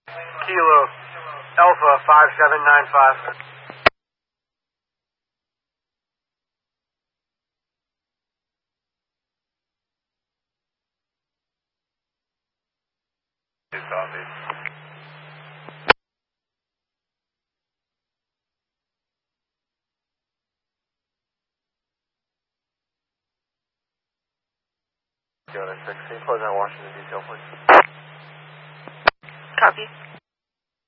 Kilo Alpha 5795. Copy. Go to 16, close out Washington detail, please. Copy.